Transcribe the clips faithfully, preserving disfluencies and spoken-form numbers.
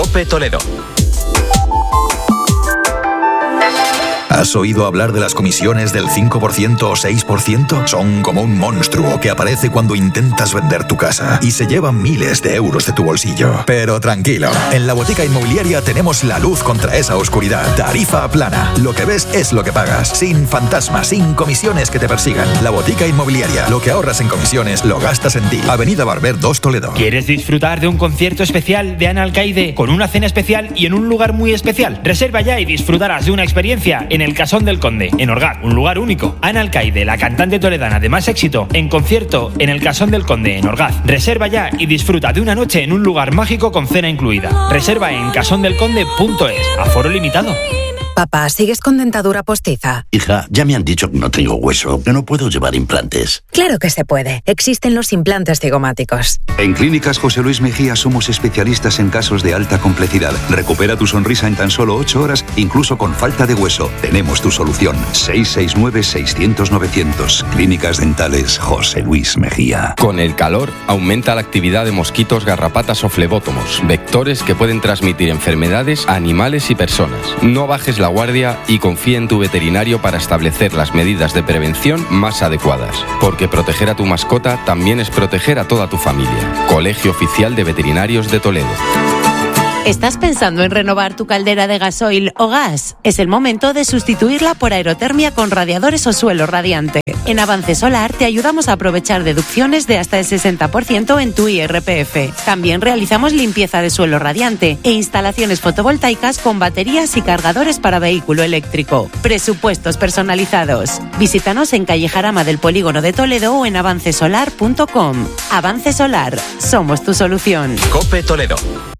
COPE Toledo. ¿Has oído hablar de las comisiones del cinco por ciento o seis por ciento? Son como un monstruo que aparece cuando intentas vender tu casa y se llevan miles de euros de tu bolsillo. Pero tranquilo, en la Botica Inmobiliaria tenemos la luz contra esa oscuridad. Tarifa plana. Lo que ves es lo que pagas. Sin fantasmas, sin comisiones que te persigan. La Botica Inmobiliaria. Lo que ahorras en comisiones lo gastas en ti. Avenida Barber dos Toledo. ¿Quieres disfrutar de un concierto especial de Ana Alcaide con una cena especial y en un lugar muy especial? Reserva ya y disfrutarás de una experiencia en el Casón del Conde, en Orgaz, un lugar único. Ana Alcaide, la cantante toledana de más éxito, en concierto en el Casón del Conde, en Orgaz. Reserva ya y disfruta de una noche en un lugar mágico con cena incluida. Reserva en casón del conde punto es. Aforo limitado. Papá, ¿sigues con dentadura postiza? Hija, ya me han dicho que no tengo hueso, que no puedo llevar implantes. Claro que se puede. Existen los implantes cigomáticos. En Clínicas José Luis Mejía somos especialistas en casos de alta complejidad. Recupera tu sonrisa en tan solo ocho horas, incluso con falta de hueso. Tenemos tu solución. seis seis nueve, seiscientos, novecientos. Clínicas Dentales José Luis Mejía. Con el calor aumenta la actividad de mosquitos, garrapatas o flebótomos, vectores que pueden transmitir enfermedades a animales y personas. No bajes la guardia y confía en tu veterinario para establecer las medidas de prevención más adecuadas, porque proteger a tu mascota también es proteger a toda tu familia. Colegio Oficial de Veterinarios de Toledo. ¿Estás pensando en renovar tu caldera de gasoil o gas? Es el momento de sustituirla por aerotermia con radiadores o suelo radiante. En Avance Solar te ayudamos a aprovechar deducciones de hasta el sesenta por ciento en tu I R P F. También realizamos limpieza de suelo radiante e instalaciones fotovoltaicas con baterías y cargadores para vehículo eléctrico. Presupuestos personalizados. Visítanos en calle Jarama del Polígono de Toledo o en avance solar punto com. Avance Solar. Somos tu solución. COPE Toledo.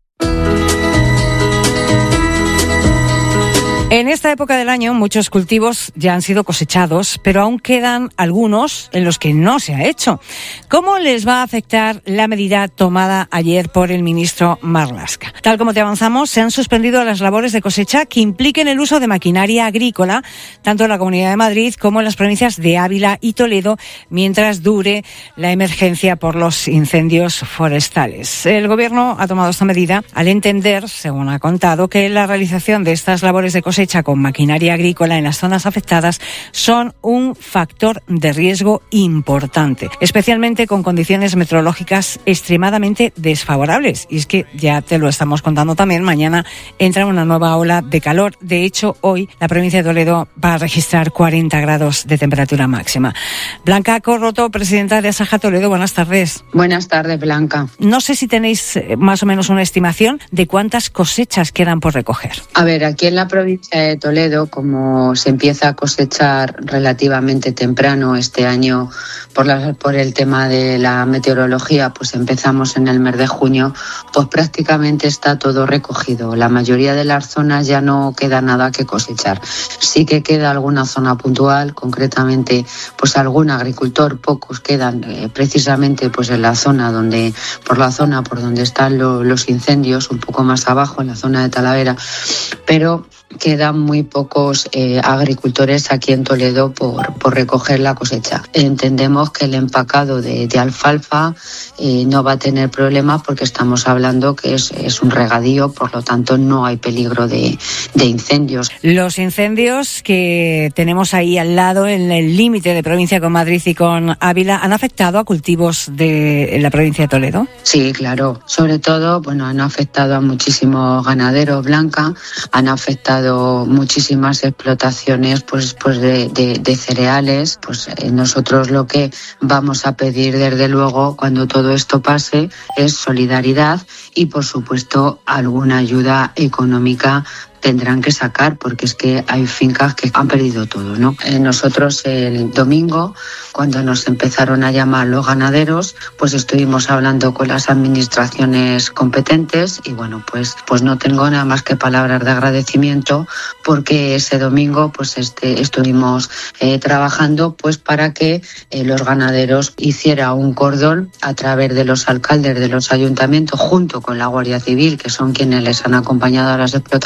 En esta época del año muchos cultivos ya han sido cosechados, pero aún quedan algunos en los que no se ha hecho. ¿Cómo les va a afectar la medida tomada ayer por el ministro Marlaska? Tal como te avanzamos, se han suspendido las labores de cosecha que impliquen el uso de maquinaria agrícola, tanto en la Comunidad de Madrid como en las provincias de Ávila y Toledo, mientras dure la emergencia por los incendios forestales. El Gobierno ha tomado esta medida al entender, según ha contado, que la realización de estas labores de cosecha con maquinaria agrícola en las zonas afectadas son un factor de riesgo importante, especialmente con condiciones meteorológicas extremadamente desfavorables. Y es que ya te lo estamos contando también, mañana entra una nueva ola de calor. De hecho, hoy la provincia de Toledo va a registrar cuarenta grados de temperatura máxima. Blanca Corroto, presidenta de Asaja Toledo, buenas tardes. Buenas tardes, Blanca. No sé si tenéis más o menos una estimación de cuántas cosechas quedan por recoger. A ver, aquí en la provincia de Toledo, como se empieza a cosechar relativamente temprano este año por, la, por el tema de la meteorología, pues empezamos en el mes de junio, pues prácticamente está todo recogido. La mayoría de las zonas ya no queda nada que cosechar. Sí que queda alguna zona puntual, concretamente pues algún agricultor, pocos quedan eh, precisamente pues en la zona donde, por la zona por donde están lo, los incendios, un poco más abajo, en la zona de Talavera, pero quedan muy pocos eh, agricultores aquí en Toledo por, por recoger la cosecha. Entendemos que el empacado de, de alfalfa eh, no va a tener problemas porque estamos hablando que es, es un regadío, por lo tanto no hay peligro de, de incendios. Los incendios que tenemos ahí al lado, en el límite de provincia con Madrid y con Ávila, ¿han afectado a cultivos de la provincia de Toledo? Sí, claro. Sobre todo, bueno, han afectado a muchísimos ganaderos, Blanca, han afectado muchísimas explotaciones pues, pues de, de, de cereales. Pues eh, nosotros lo que vamos a pedir desde luego cuando todo esto pase es solidaridad y por supuesto alguna ayuda económica tendrán que sacar, porque es que hay fincas que han perdido todo, ¿no? Eh, nosotros el domingo, cuando nos empezaron a llamar los ganaderos, pues estuvimos hablando con las administraciones competentes y bueno, pues, pues no tengo nada más que palabras de agradecimiento, porque ese domingo pues este, estuvimos eh, trabajando pues para que eh, los ganaderos hiciera un cordón a través de los alcaldes de los ayuntamientos junto con la Guardia Civil, que son quienes les han acompañado a las explotaciones,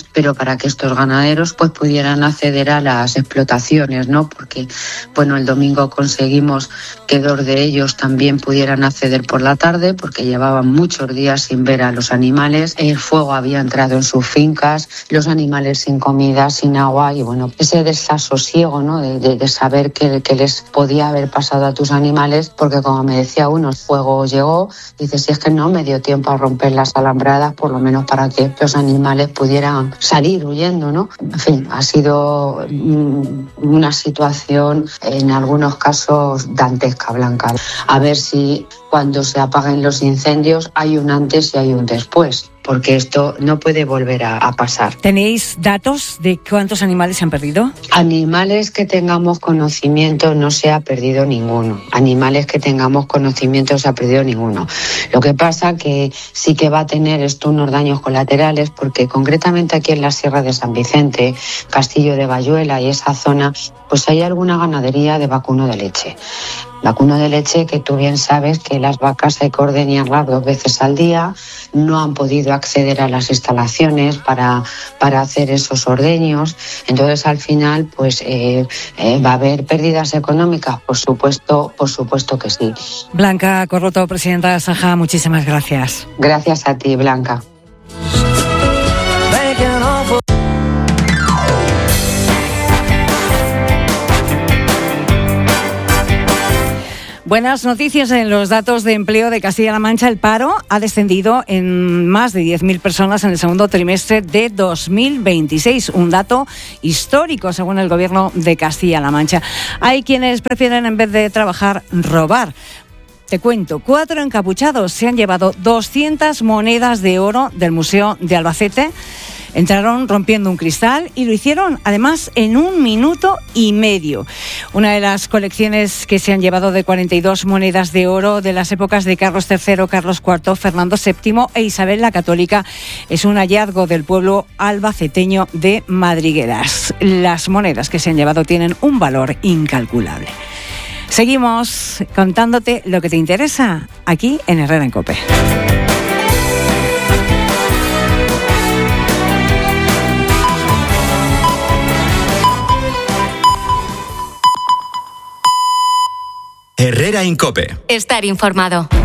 subvenciones, pero para que estos ganaderos pues pudieran acceder a las explotaciones, ¿no? Porque, bueno, el domingo conseguimos que dos de ellos también pudieran acceder por la tarde, porque llevaban muchos días sin ver a los animales. El fuego había entrado en sus fincas, los animales sin comida, sin agua, y bueno, ese desasosiego, ¿no? De, de, de saber que, que les podía haber pasado a tus animales, porque como me decía uno, el fuego llegó, dice, si es que no me dio tiempo a romper las alambradas, por lo menos para que los animales pudieran salir huyendo, ¿no? En fin, ha sido una situación en algunos casos dantesca, Blanca. A ver si cuando se apaguen los incendios hay un antes y hay un después, porque esto no puede volver a, a pasar. ¿Tenéis datos de cuántos animales se han perdido? Animales que tengamos conocimiento no se ha perdido ninguno. Animales que tengamos conocimiento se ha perdido ninguno. Lo que pasa que sí que va a tener esto unos daños colaterales, porque concretamente aquí en la Sierra de San Vicente, Castillo de Bayuela y esa zona, pues hay alguna ganadería de vacuno de leche. Vacuno de leche que tú bien sabes que las vacas hay que ordeñarlas dos veces al día, no han podido acceder a las instalaciones para, para hacer esos ordeños. Entonces al final pues eh, eh, va a haber pérdidas económicas, por supuesto, por supuesto que sí. Blanca Corroto, presidenta de Asaja, muchísimas gracias. Gracias a ti, Blanca. Buenas noticias en los datos de empleo de Castilla-La Mancha. El paro ha descendido en más de diez mil personas en el segundo trimestre de dos mil veintiséis. Un dato histórico, según el Gobierno de Castilla-La Mancha. Hay quienes prefieren, en vez de trabajar, robar. Te cuento, cuatro encapuchados se han llevado doscientas monedas de oro del Museo de Albacete. Entraron rompiendo un cristal y lo hicieron, además, en un minuto y medio. Una de las colecciones que se han llevado de cuarenta y dos monedas de oro de las épocas de Carlos tercero, Carlos cuarto, Fernando séptimo e Isabel la Católica es un hallazgo del pueblo albaceteño de Madrigueras. Las monedas que se han llevado tienen un valor incalculable. Seguimos contándote lo que te interesa aquí en Herrera en COPE. Herrera en COPE. Estar informado.